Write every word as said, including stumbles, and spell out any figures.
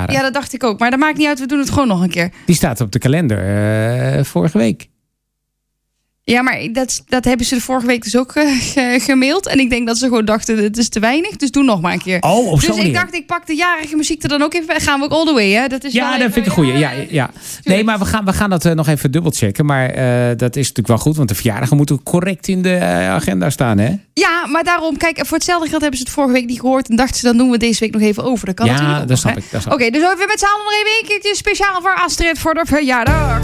waren. Ja, dat dacht ik ook. Maar dat maakt niet uit, we doen het gewoon nog een keer. Die staat op de kalender uh, vorige week. Ja, maar dat, dat hebben ze de vorige week dus ook uh, gemaild. En ik denk dat ze gewoon dachten, het is te weinig. Dus doe nog maar een keer. Oh, op dus zo'n ik dacht, ik pak de jarige muziek er dan ook even bij. Gaan we ook all the way, hè? Dat is ja, dat even, vind ik een goeie. Ja, ja. Nee, maar we gaan, we gaan dat uh, nog even dubbelchecken. Maar uh, dat is natuurlijk wel goed. Want de verjaardagen moeten correct in de uh, agenda staan, hè? Ja, maar daarom, kijk, voor hetzelfde geld hebben ze het vorige week niet gehoord. En dachten ze, dan doen we deze week nog even over. Dat kan ja, natuurlijk ook dat snap nog, ik. Oké, okay, dus even met z'n allen nog even een keertje speciaal voor Astrid voor de verjaardag.